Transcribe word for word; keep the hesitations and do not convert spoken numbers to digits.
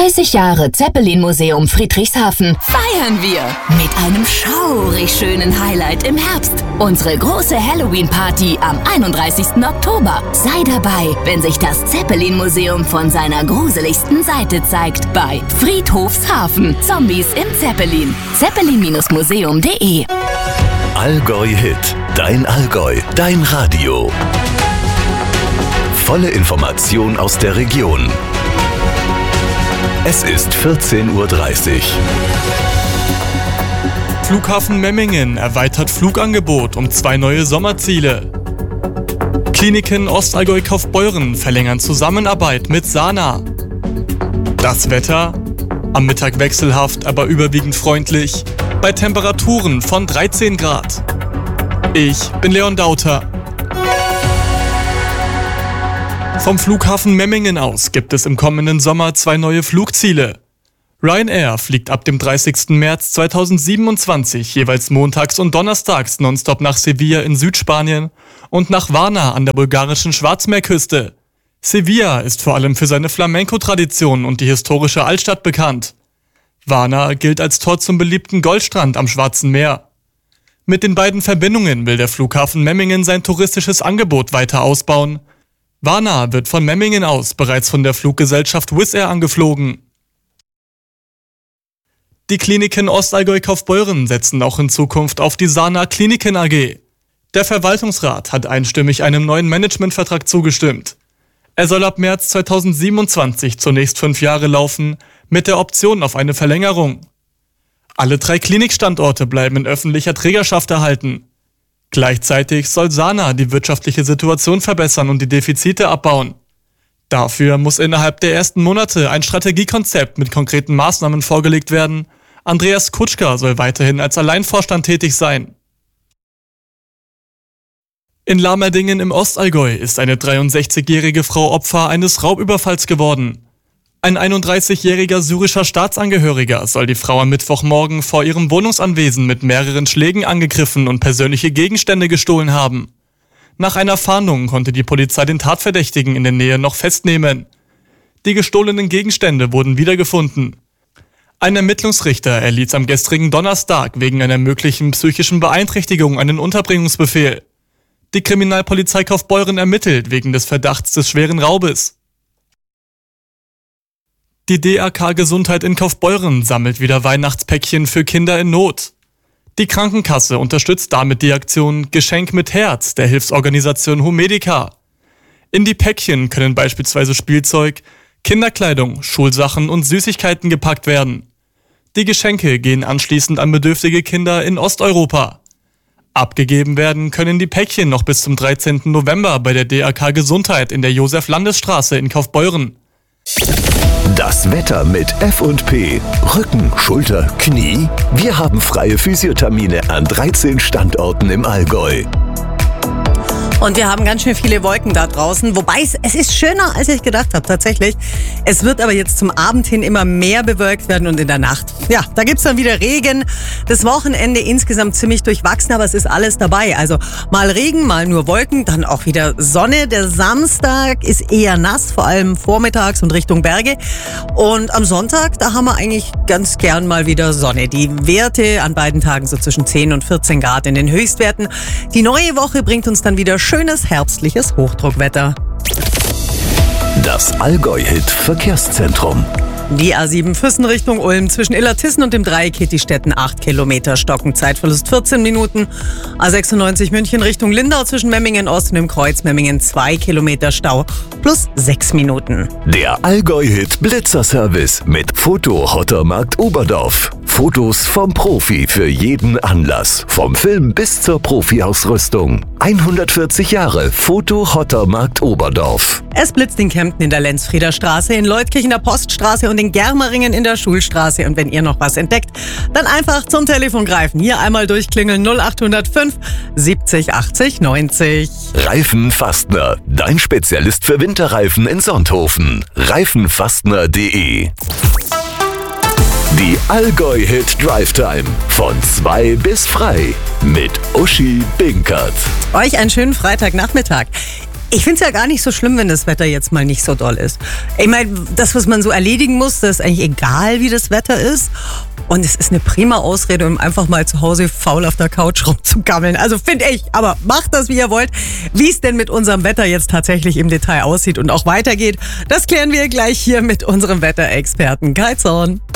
dreißig Jahre Zeppelin-Museum Friedrichshafen feiern wir mit einem schaurig schönen Highlight im Herbst. Unsere große Halloween-Party am einunddreißigsten Oktober. Sei dabei, wenn sich das Zeppelin-Museum von seiner gruseligsten Seite zeigt bei Friedhofshafen. Zombies im Zeppelin. zeppelin Museum punkt de Allgäu Hit. Dein Allgäu. Dein Radio. Volle Information aus der Region. Es ist vierzehn Uhr dreißig. Flughafen Memmingen erweitert Flugangebot um zwei neue Sommerziele. Kliniken Ostallgäu-Kaufbeuren verlängern Zusammenarbeit mit Sana. Das Wetter? Am Mittag wechselhaft, aber überwiegend freundlich. Bei Temperaturen von dreizehn Grad. Ich bin Leon Dauter. Vom Flughafen Memmingen aus gibt es im kommenden Sommer zwei neue Flugziele. Ryanair fliegt ab dem dreißigsten März zweitausendsiebenundzwanzig jeweils montags und donnerstags nonstop nach Sevilla in Südspanien und nach Varna an der bulgarischen Schwarzmeerküste. Sevilla ist vor allem für seine Flamenco-Tradition und die historische Altstadt bekannt. Varna gilt als Tor zum beliebten Goldstrand am Schwarzen Meer. Mit den beiden Verbindungen will der Flughafen Memmingen sein touristisches Angebot weiter ausbauen. Varna wird von Memmingen aus bereits von der Fluggesellschaft Wizz Air angeflogen. Die Kliniken Ostallgäu-Kaufbeuren setzen auch in Zukunft auf die Sana Kliniken A G. Der Verwaltungsrat hat einstimmig einem neuen Managementvertrag zugestimmt. Er soll ab März zweitausendsiebenundzwanzig zunächst fünf Jahre laufen, mit der Option auf eine Verlängerung. Alle drei Klinikstandorte bleiben in öffentlicher Trägerschaft erhalten. Gleichzeitig soll Sana die wirtschaftliche Situation verbessern und die Defizite abbauen. Dafür muss innerhalb der ersten Monate ein Strategiekonzept mit konkreten Maßnahmen vorgelegt werden. Andreas Kutschka soll weiterhin als Alleinvorstand tätig sein. In Lamerdingen im Ostallgäu ist eine dreiundsechzigjährige Frau Opfer eines Raubüberfalls geworden. Ein einunddreißigjähriger syrischer Staatsangehöriger soll die Frau am Mittwochmorgen vor ihrem Wohnungsanwesen mit mehreren Schlägen angegriffen und persönliche Gegenstände gestohlen haben. Nach einer Fahndung konnte die Polizei den Tatverdächtigen in der Nähe noch festnehmen. Die gestohlenen Gegenstände wurden wiedergefunden. Ein Ermittlungsrichter erließ am gestrigen Donnerstag wegen einer möglichen psychischen Beeinträchtigung einen Unterbringungsbefehl. Die Kriminalpolizei Kaufbeuren ermittelt wegen des Verdachts des schweren Raubes. Die D A K Gesundheit in Kaufbeuren sammelt wieder Weihnachtspäckchen für Kinder in Not. Die Krankenkasse unterstützt damit die Aktion Geschenk mit Herz der Hilfsorganisation Humedica. In die Päckchen können beispielsweise Spielzeug, Kinderkleidung, Schulsachen und Süßigkeiten gepackt werden. Die Geschenke gehen anschließend an bedürftige Kinder in Osteuropa. Abgegeben werden können die Päckchen noch bis zum dreizehnten November bei der D A K Gesundheit in der Josef-Landes-Straße in Kaufbeuren. Das Wetter mit F und P. Rücken, Schulter, Knie. Wir haben freie Physiothermine an dreizehn Standorten im Allgäu. Und wir haben ganz schön viele Wolken da draußen, wobei es, es ist schöner, als ich gedacht habe, tatsächlich. Es wird aber jetzt zum Abend hin immer mehr bewölkt werden und in der Nacht, ja, da gibt's dann wieder Regen. Das Wochenende insgesamt ziemlich durchwachsen, aber es ist alles dabei. Also mal Regen, mal nur Wolken, dann auch wieder Sonne. Der Samstag ist eher nass, vor allem vormittags und Richtung Berge. Und am Sonntag, da haben wir eigentlich ganz gern mal wieder Sonne. Die Werte an beiden Tagen so zwischen zehn und vierzehn Grad in den Höchstwerten. Die neue Woche bringt uns dann wieder schönes herbstliches Hochdruckwetter. Das Allgäu-Hit Verkehrszentrum. Die A sieben Füssen Richtung Ulm zwischen Illertissen und dem Dreieck Hittistetten acht Kilometer Stocken, Zeitverlust vierzehn Minuten. A sechsundneunzig München Richtung Lindau zwischen Memmingen Ost und dem Kreuz Memmingen zwei Kilometer Stau plus sechs Minuten. Der Allgäu-Hit Blitzerservice mit Foto Hottermarkt Oberdorf. Fotos vom Profi für jeden Anlass. Vom Film bis zur Profi-Ausrüstung. hundertvierzig Jahre Foto Hottermarkt Oberdorf. Es blitzt in Kempten in der Lenzfrieder Straße, in Leutkirch in der Poststraße und in Germeringen in der Schulstraße. Und wenn ihr noch was entdeckt, dann einfach zum Telefon greifen. Hier einmal durchklingeln null acht null fünf siebzig achtzig neunzig. Reifenfastner, dein Spezialist für Winterreifen in Sonthofen. reifenfastner punkt de. Die Allgäu-Hit Drive Time von zwei bis frei mit Uschi Binkert. Euch einen schönen Freitagnachmittag. Ich finde es ja gar nicht so schlimm, wenn das Wetter jetzt mal nicht so doll ist. Ich meine, das, was man so erledigen muss, das ist eigentlich egal, wie das Wetter ist. Und es ist eine prima Ausrede, um einfach mal zu Hause faul auf der Couch rumzugammeln. Also finde ich, aber macht das, wie ihr wollt. Wie es denn mit unserem Wetter jetzt tatsächlich im Detail aussieht und auch weitergeht, das klären wir gleich hier mit unserem Wetterexperten Kai Zorn.